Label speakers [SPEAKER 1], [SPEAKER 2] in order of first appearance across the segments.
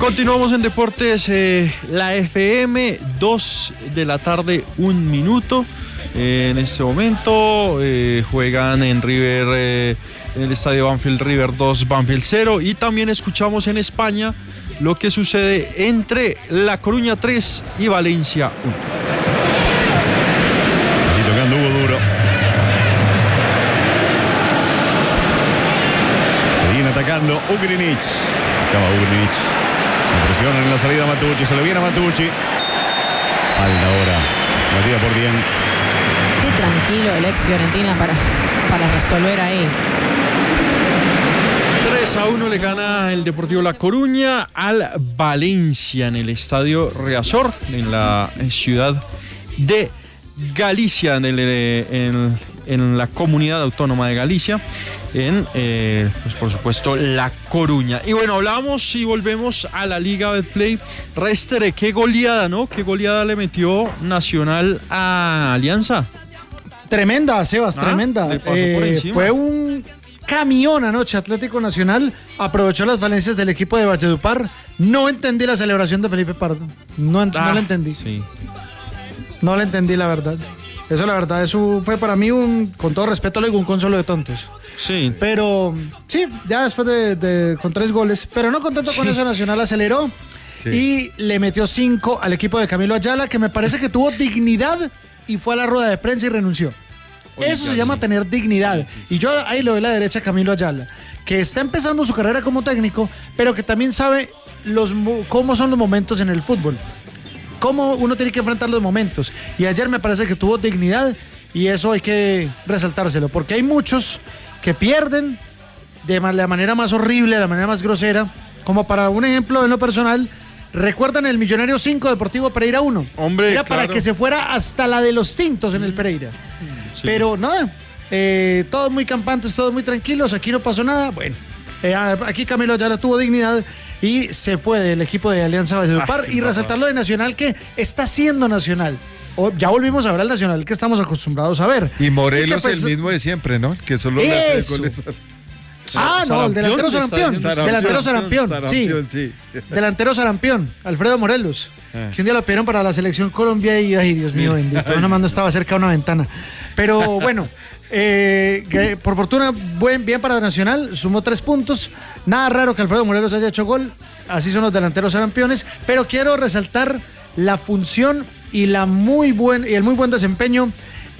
[SPEAKER 1] Continuamos en Deportes, la FM, 2 de la tarde, 1 minuto. En este momento juegan en River, en el estadio Banfield, River 2, Banfield 0. Y también escuchamos en España lo que sucede entre La Coruña 3 y Valencia 1.
[SPEAKER 2] Así tocando Hugo Duro. Se viene atacando Ugrinic. Acaba Ugrinic. Presionan en la salida a Matucci, se lo viene a Matucci. Falta ahora, batida por bien.
[SPEAKER 3] Qué tranquilo el ex Fiorentina para resolver ahí.
[SPEAKER 1] 3-1 le gana el Deportivo La Coruña al Valencia en el Estadio Riazor, en la ciudad de Galicia, en la comunidad autónoma de Galicia, pues por supuesto La Coruña. Y bueno, hablamos y volvemos a la Liga Betplay. Restere, qué goleada, ¿no? Qué goleada le metió Nacional a Alianza.
[SPEAKER 4] Tremenda, Sebas, tremenda. Fue un camión anoche. Atlético Nacional aprovechó las falencias del equipo de Valledupar. No entendí la celebración de Felipe Pardo. No la entendí. Sí. No la entendí, la verdad. Eso, la verdad, eso fue para mí con todo respeto, le digo, un consuelo de tontos.
[SPEAKER 1] Sí.
[SPEAKER 4] Pero, sí, ya después con 3 goles. Pero no contento con eso, Nacional aceleró. Sí. Y le metió 5 al equipo de Camilo Ayala, que me parece que tuvo dignidad y fue a la rueda de prensa y renunció. Eso se llama tener dignidad. Y yo ahí le doy la derecha a Camilo Ayala, que está empezando su carrera como técnico, pero que también sabe cómo son los momentos en el fútbol. Cómo uno tiene que enfrentar los momentos. Y ayer me parece que tuvo dignidad y eso hay que resaltárselo, porque hay muchos que pierden de la manera más horrible, de la manera más grosera. Como para un ejemplo en lo personal, ¿recuerdan el Millonario 5 Deportivo Pereira 1?
[SPEAKER 1] Hombre,
[SPEAKER 4] era
[SPEAKER 1] claro,
[SPEAKER 4] para que se fuera hasta la de los tintos en el Pereira. Sí. Pero nada, todos muy campantes, todos muy tranquilos, aquí no pasó nada. Bueno, aquí Camilo Ayala tuvo dignidad y se fue del equipo de Alianza Valledupar. Y resaltar lo de Nacional, que está siendo Nacional. Ya volvimos a ver al Nacional que estamos acostumbrados a ver.
[SPEAKER 5] Y Morelos, y que, pues, el mismo de siempre, ¿no? Que solo le hace goles.
[SPEAKER 4] No, el delantero Sarampión. Delantero Sarampión, sí. Delantero Sarampión, Alfredo Morelos. Que un día lo pidieron para la selección Colombia y, ay, Dios mío bendito, nada más no estaba cerca de una ventana. Pero bueno, por fortuna, bien para Nacional, sumó 3 puntos. Nada raro que Alfredo Morelos haya hecho gol. Así son los delanteros Sarampiones. Pero quiero resaltar la función y el muy buen desempeño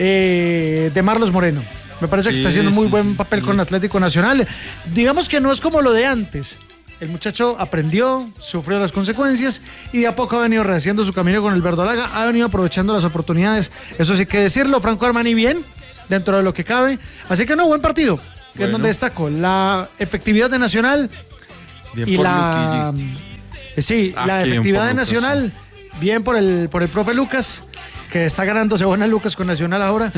[SPEAKER 4] de Marlos Moreno. Me parece que está haciendo muy buen papel con Atlético Nacional. Digamos que no es como lo de antes. El muchacho aprendió, sufrió las consecuencias y de a poco ha venido rehaciendo su camino con el verdolaga, ha venido aprovechando las oportunidades. Eso sí hay que decirlo. Franco Armani bien, dentro de lo que cabe. Así que no, buen partido, que es donde destacó la efectividad de Nacional bien y la efectividad de Nacional. Bien por el profe Lucas, que está ganándose buena Lucas con Nacional ahora.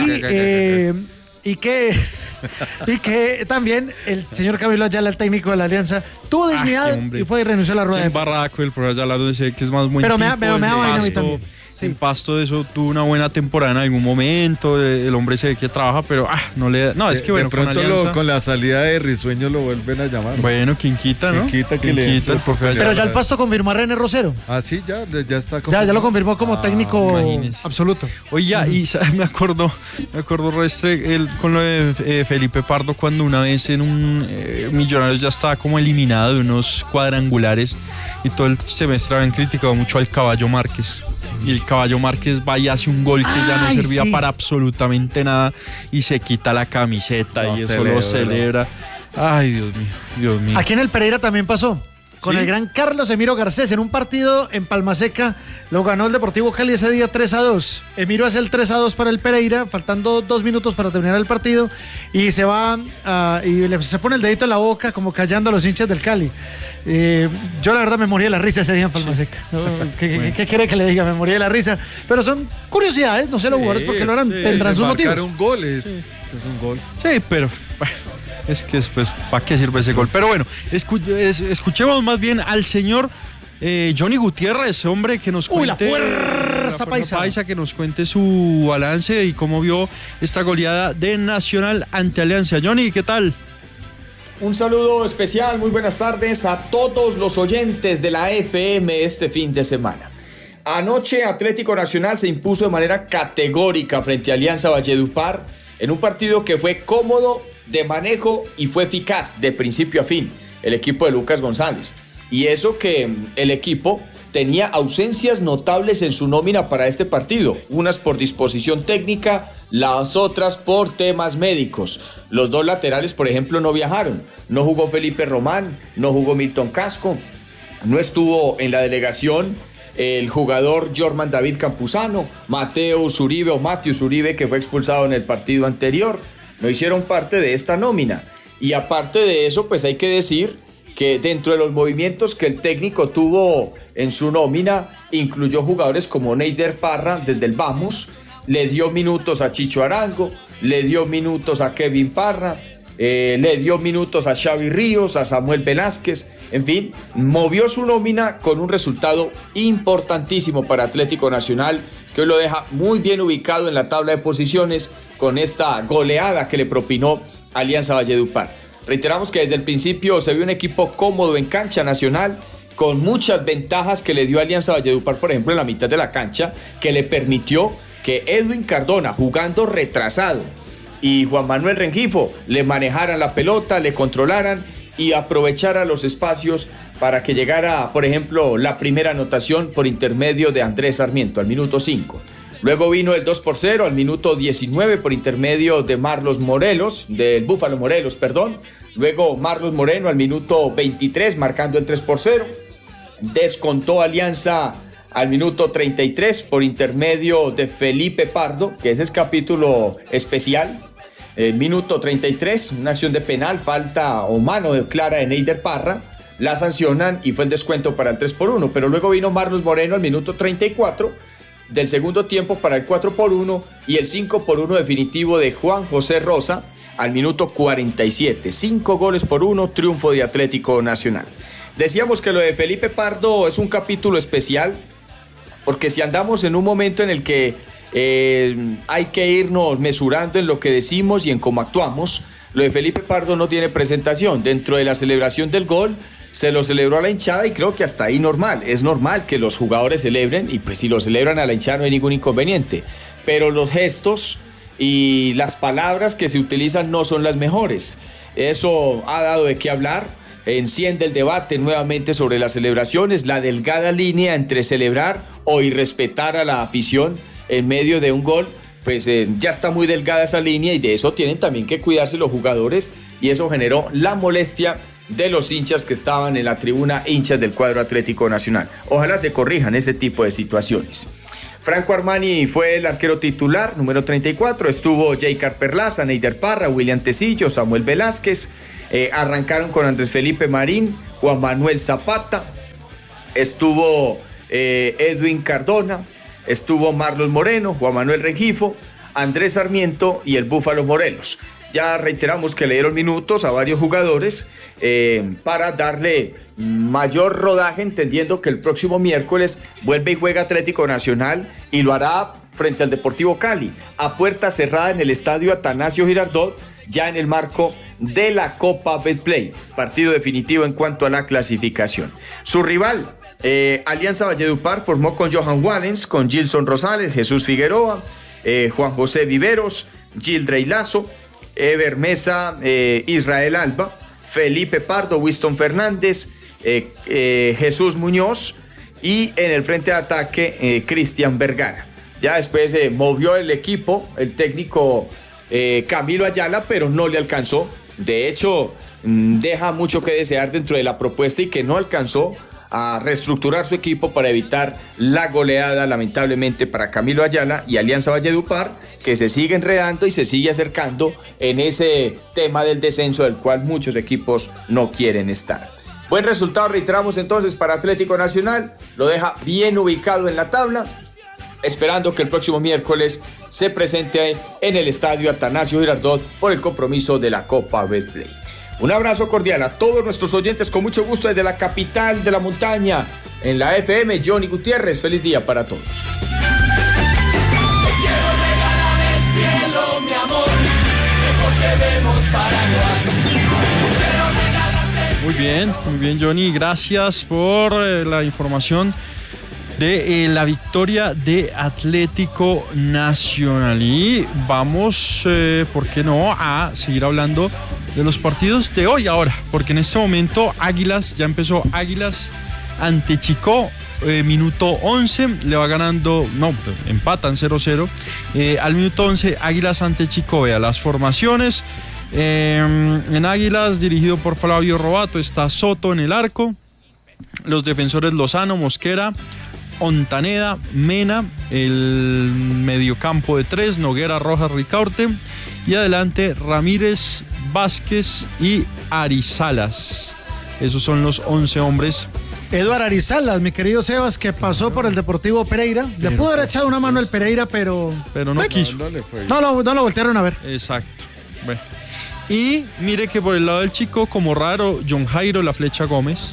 [SPEAKER 4] Y que también el señor Camilo Ayala, el técnico de la Alianza, tuvo dignidad y fue y renunció a la rueda de prensa.
[SPEAKER 1] Barraco, el profesor Ayala, dice que es más buen
[SPEAKER 4] pero
[SPEAKER 1] tipo.
[SPEAKER 4] me da vaina a mí también.
[SPEAKER 1] Sí. En Pasto de eso tuvo una buena temporada en algún momento, el hombre se ve que trabaja, pero no le da. No, es que bueno,
[SPEAKER 5] de pronto con la salida de Risueño lo vuelven a llamar.
[SPEAKER 1] Bueno, ¿quién quita, no?
[SPEAKER 5] ¿Quién quita el
[SPEAKER 1] profesor?
[SPEAKER 4] Pero ya el Pasto confirmó a René Rosero.
[SPEAKER 5] Ah, sí, ya está
[SPEAKER 4] confirmado. Ya lo confirmó como técnico absoluto.
[SPEAKER 1] Oye, y me acuerdo con lo de Felipe Pardo, cuando una vez en un Millonarios ya estaba como eliminado de unos cuadrangulares y todo el semestre habían criticado mucho al Caballo Márquez. Y el Caballo Márquez va y hace un gol que ya no servía para absolutamente nada y se quita la camiseta y eso lo celebra. Ay, Dios mío.
[SPEAKER 4] Aquí en el Pereira también pasó. Con el gran Carlos Emiro Garcés, en un partido en Palmaseca, lo ganó el Deportivo Cali ese día 3-2. Emiro hace el 3-2 para el Pereira, faltando 2 minutos para terminar el partido, y se va y se pone el dedito en la boca, como callando a los hinchas del Cali. Yo la verdad me morí de la risa ese día en Palmaseca. ¿Qué quiere que le diga? Me morí de la risa. Pero son curiosidades, no sé los jugadores porque lo harán, tendrán sus motivos.
[SPEAKER 5] Un gol es un gol.
[SPEAKER 1] Sí, pero bueno. Es que después, ¿para qué sirve ese gol? Pero bueno, escuchemos más bien al señor Johnny Gutiérrez, hombre, que nos cuente
[SPEAKER 4] la fuerza paisa,
[SPEAKER 1] que nos cuente su balance y cómo vio esta goleada de Nacional ante Alianza. Johnny, ¿qué tal?
[SPEAKER 6] Un saludo especial, muy buenas tardes a todos los oyentes de la FM este fin de semana. Anoche Atlético Nacional se impuso de manera categórica frente a Alianza Valledupar en un partido que fue cómodo de manejo y fue eficaz de principio a fin, el equipo de Lucas González. Y eso que el equipo tenía ausencias notables en su nómina para este partido, unas por disposición técnica, las otras por temas médicos. Los dos laterales, por ejemplo, no viajaron. No jugó Felipe Román, no jugó Milton Casco, no estuvo en la delegación el jugador Jorman David Campuzano, Mateus Uribe, que fue expulsado en el partido anterior. No hicieron parte de esta nómina. Y aparte de eso, pues hay que decir que dentro de los movimientos que el técnico tuvo en su nómina, incluyó jugadores como Neider Parra desde el Vamos, le dio minutos a Chicho Arango, le dio minutos a Kevin Parra, le dio minutos a Xavi Ríos, a Samuel Velázquez, en fin, movió su nómina con un resultado importantísimo para Atlético Nacional, que hoy lo deja muy bien ubicado en la tabla de posiciones con esta goleada que le propinó Alianza Valledupar. Reiteramos que desde el principio se vio un equipo cómodo en cancha nacional, con muchas ventajas que le dio Alianza Valledupar, por ejemplo, en la mitad de la cancha, que le permitió que Edwin Cardona, jugando retrasado, y Juan Manuel Rengifo le manejaran la pelota, le controlaran y aprovecharan los espacios para que llegara, por ejemplo, la primera anotación por intermedio de Andrés Sarmiento al minuto 5. Luego vino el 2-0 al minuto 19 por intermedio de del Búfalo Morelos, perdón. Luego Marlos Moreno al minuto 23 marcando el 3-0. Descontó Alianza al minuto 33 por intermedio de Felipe Pardo, que ese es capítulo especial. Minuto 33, una acción de penal, falta o mano clara de Neider Parra. La sancionan y fue el descuento para el 3-1. Pero luego vino Marlos Moreno al minuto 34 del segundo tiempo para el 4-1 y el 5-1 definitivo de Juan José Rosa al minuto 47. 5-1, triunfo de Atlético Nacional. Decíamos que lo de Felipe Pardo es un capítulo especial, porque si andamos en un momento en el que hay que irnos mesurando en lo que decimos y en cómo actuamos, lo de Felipe Pardo no tiene presentación. Dentro de la celebración del gol se lo celebró a la hinchada y creo que hasta ahí normal. Es normal que los jugadores celebren y pues si lo celebran a la hinchada no hay ningún inconveniente. Pero los gestos y las palabras que se utilizan no son las mejores. Eso ha dado de qué hablar. Enciende el debate nuevamente sobre las celebraciones, la delgada línea entre celebrar o irrespetar a la afición en medio de un gol. Pues ya está muy delgada esa línea y de eso tienen también que cuidarse los jugadores y eso generó la molestia de los hinchas que estaban en la tribuna, hinchas del cuadro Atlético Nacional. Ojalá se corrijan ese tipo de situaciones. Franco Armani fue el arquero titular, número 34, estuvo Jaycar Perlaza, Neider Parra, William Tecillo, Samuel Velázquez, arrancaron con Andrés Felipe Marín, Juan Manuel Zapata, estuvo Edwin Cardona, estuvo Marlos Moreno, Juan Manuel Rengifo, Andrés Sarmiento y el Búfalo Morelos. Ya reiteramos que le dieron minutos a varios jugadores para darle mayor rodaje, entendiendo que el próximo miércoles vuelve y juega Atlético Nacional y lo hará frente al Deportivo Cali, a puerta cerrada en el estadio Atanasio Girardot, ya en el marco de la Copa Betplay, partido definitivo en cuanto a la clasificación. Su rival, Alianza Valledupar, formó con Johan Wallens, con Gilson Rosales, Jesús Figueroa, Juan José Viveros, Gildrey Lazo, Ever Mesa, Israel Alba, Felipe Pardo, Winston Fernández, Jesús Muñoz y en el frente de ataque Cristian Vergara. Ya después movió el equipo el técnico Camilo Ayala, pero no le alcanzó. De hecho, deja mucho que desear dentro de la propuesta y que no alcanzó a reestructurar su equipo para evitar la goleada, lamentablemente, para Camilo Ayala y Alianza Valledupar, que se sigue enredando y se sigue acercando en ese tema del descenso del cual muchos equipos no quieren estar. Buen resultado, reiteramos entonces, para Atlético Nacional, lo deja bien ubicado en la tabla, esperando que el próximo miércoles se presente en el estadio Atanasio Girardot por el compromiso de la Copa Betplay. Un abrazo cordial a todos nuestros oyentes, con mucho gusto desde la capital de la montaña, en la FM, Johnny Gutiérrez. Feliz día para todos.
[SPEAKER 7] Te quiero regalar el cielo, mi amor, mejor llevemos Paraguay.
[SPEAKER 1] Muy bien, Johnny. Gracias por la información de la victoria de Atlético Nacional. Y vamos, ¿por qué no?, a seguir hablando de los partidos de hoy ahora, porque en este momento ya empezó Águilas ante Chicó, minuto 11, le va ganando, empatan 0-0, al minuto 11 Águilas ante Chicó. Vea las formaciones, en Águilas, dirigido por Flavio Robato, está Soto en el arco, los defensores Lozano, Mosquera, Ontaneda, Mena, el mediocampo de 3, Noguera, Rojas, Ricaurte, y adelante Ramírez, Vázquez y Arizalas. Esos son los 11 hombres.
[SPEAKER 4] Eduard Arizalas, mi querido Sebas, que pasó por el Deportivo Pereira. Le pudo haber echado una mano al Pereira, pero
[SPEAKER 1] no quiso.
[SPEAKER 4] No lo voltearon a ver.
[SPEAKER 1] Exacto. Bueno. Y mire que por el lado del Chico, como raro, John Jairo La Flecha Gómez.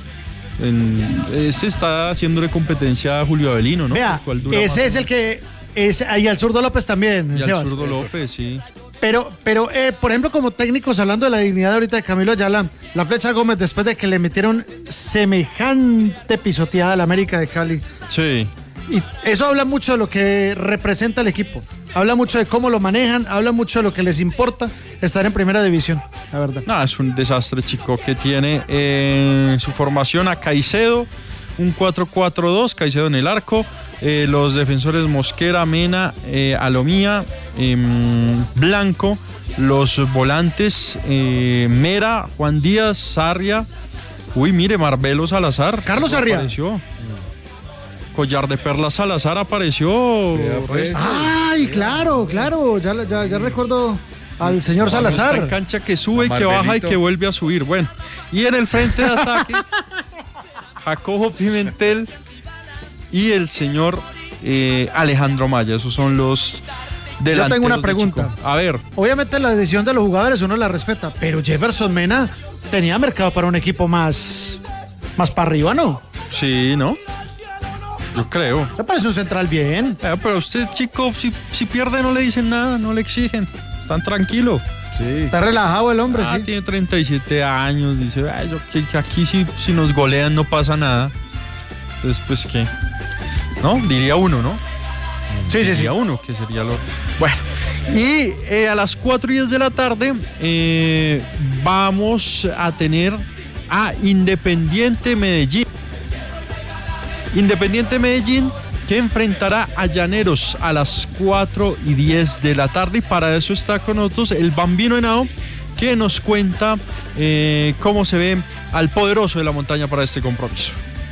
[SPEAKER 1] Está haciéndole competencia a Julio Avelino, ¿no?
[SPEAKER 4] Vea, ese es el que... y al zurdo López también,
[SPEAKER 1] y
[SPEAKER 4] Sebas.
[SPEAKER 1] Al zurdo López, sí.
[SPEAKER 4] Pero por ejemplo, como técnicos, hablando de la dignidad ahorita de Camilo Ayala, La Flecha Gómez, después de que le metieron semejante pisoteada al América de Cali.
[SPEAKER 1] Sí.
[SPEAKER 4] Y eso habla mucho de lo que representa el equipo. Habla mucho de cómo lo manejan, habla mucho de lo que les importa estar en primera división, la verdad.
[SPEAKER 1] No, es un desastre, Chico, que tiene en su formación a Caicedo, un 4-4-2, Caicedo en el arco, los defensores Mosquera, Mena, Alomía, Blanco, los volantes Mera, Juan Díaz, Sarria, mire, Marbelo Salazar.
[SPEAKER 4] Carlos Sarria.
[SPEAKER 1] Apareció. Collar de Perlas Salazar apareció.
[SPEAKER 4] ¡Ay, claro! Ya recuerdo al señor Salazar.
[SPEAKER 1] Esta cancha que sube y que baja y que vuelve a subir. Bueno, y en el frente de ataque, Jacobo Pimentel y el señor Alejandro Maya. Esos son los delanteros.
[SPEAKER 4] Yo tengo una pregunta.
[SPEAKER 1] A ver.
[SPEAKER 4] Obviamente la decisión de los jugadores uno la respeta, pero Jefferson Mena tenía mercado para un equipo más para arriba, ¿no?
[SPEAKER 1] Sí, ¿no? Yo creo.
[SPEAKER 4] Me parece un central bien.
[SPEAKER 1] Pero usted, Chico, si pierde no le dicen nada, no le exigen. Tan tranquilo.
[SPEAKER 5] Sí.
[SPEAKER 4] Está relajado el hombre, sí.
[SPEAKER 1] Tiene 37 años, dice, que aquí si nos golean no pasa nada. Entonces, pues, ¿qué? ¿No? Diría uno, ¿no?
[SPEAKER 4] Sí.
[SPEAKER 1] Diría uno, que sería lo... Bueno, y a las 4:10 de la tarde vamos a tener a Independiente Medellín. Independiente Medellín, que enfrentará a Llaneros a las 4:10 de la tarde. Y para eso está con nosotros el Bambino Henao, que nos cuenta cómo se ve al poderoso de la montaña para este compromiso.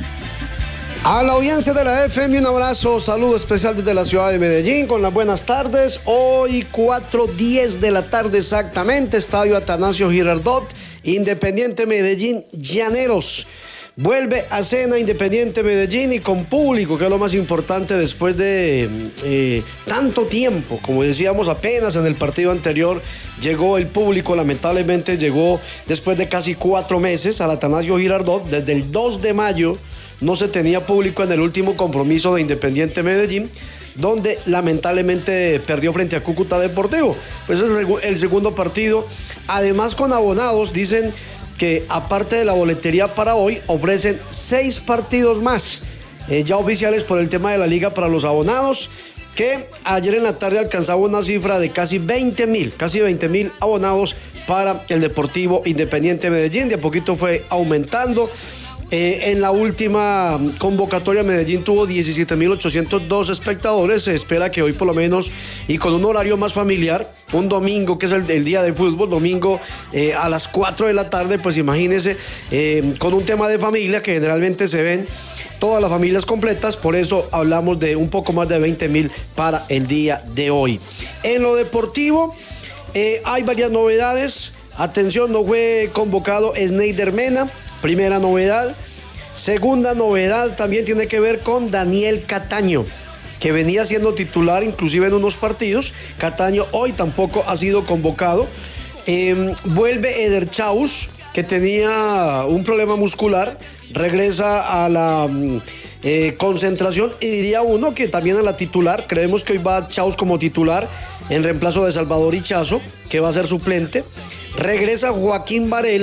[SPEAKER 8] A la audiencia de la FM, un abrazo, saludo especial desde la ciudad de Medellín, con las buenas tardes. Hoy 4:10 de la tarde exactamente, Estadio Atanasio Girardot, Independiente Medellín, Llaneros. Vuelve a cena Independiente Medellín y con público, que es lo más importante después de tanto tiempo. Como decíamos, apenas en el partido anterior llegó el público, lamentablemente llegó después de casi 4 meses al Atanasio Girardot. Desde el 2 de mayo no se tenía público en el último compromiso de Independiente Medellín, donde lamentablemente perdió frente a Cúcuta Deportivo. Pues es el segundo partido. Además, con abonados, dicen que aparte de la boletería para hoy, ofrecen 6 partidos más, ya oficiales por el tema de la liga para los abonados, que ayer en la tarde alcanzaba una cifra de casi 20,000 abonados para el Deportivo Independiente Medellín. De a poquito fue aumentando. En la última convocatoria Medellín tuvo 17,802 espectadores. Se espera que hoy por lo menos, y con un horario más familiar, un domingo que es el día de fútbol, domingo a las 4 de la tarde, pues imagínense, con un tema de familia que generalmente se ven todas las familias completas. Por eso hablamos de un poco más de 20,000 para el día de hoy. En lo deportivo hay varias novedades. Atención, no fue convocado Sneider Mena. Primera novedad. Segunda novedad también tiene que ver con Daniel Cataño, que venía siendo titular inclusive en unos partidos. Cataño hoy tampoco ha sido convocado. Vuelve Eder Chaus, que tenía un problema muscular. Regresa a la concentración, y diría uno que también a la titular. Creemos que hoy va Chaus como titular en reemplazo de Salvador Hichazo, que va a ser suplente. Regresa Joaquín Varela,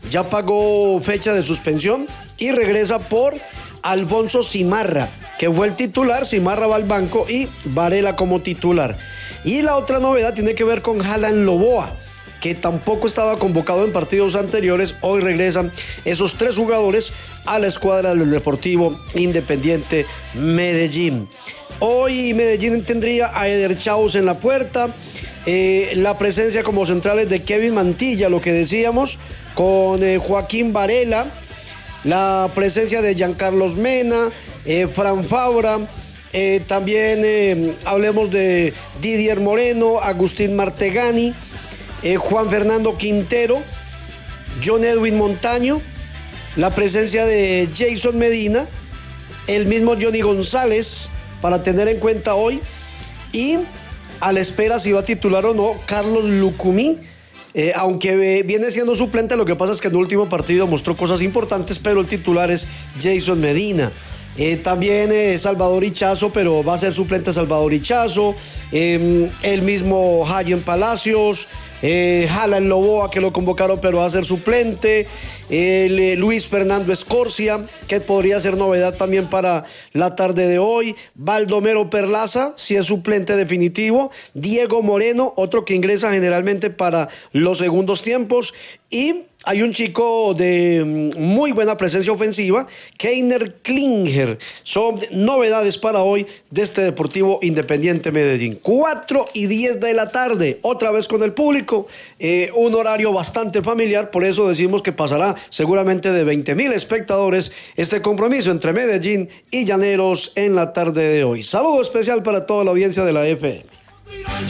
[SPEAKER 8] ya pagó fecha de suspensión y regresa por Alfonso Simarra, que fue el titular. Simarra va al banco y Varela como titular. Y la otra novedad tiene que ver con Alan Loboa, que tampoco estaba convocado en partidos anteriores. Hoy regresan esos 3 jugadores a la escuadra del Deportivo Independiente Medellín. Hoy Medellín tendría a Eder Chaus en la puerta, la presencia como centrales de Kevin Mantilla, lo que decíamos, con Joaquín Varela, la presencia de Giancarlos Mena, Fran Fabra, también hablemos de Didier Moreno, Agustín Martegani, Juan Fernando Quintero, John Edwin Montaño, la presencia de Jason Medina, el mismo Johnny González, para tener en cuenta hoy, y a la espera si va a titular o no Carlos Lucumí, aunque viene siendo suplente. Lo que pasa es que en el último partido mostró cosas importantes, pero el titular es Jason Medina. También Salvador Ichazo, pero va a ser suplente Salvador Ichazo, el mismo Hayen Palacios, Alan Loboa, que lo convocaron pero va a ser suplente, Luis Fernando Escorcia, que podría ser novedad también para la tarde de hoy, Baldomero Perlaza, si es suplente definitivo, Diego Moreno, otro que ingresa generalmente para los segundos tiempos, y hay un chico de muy buena presencia ofensiva, Keiner Klinger. Son novedades para hoy de este Deportivo Independiente Medellín. 4:10 de la tarde, otra vez con el público, un horario bastante familiar, por eso decimos que pasará seguramente de 20,000 espectadores este compromiso entre Medellín y Llaneros en la tarde de hoy. Saludo especial para toda la audiencia de la FM.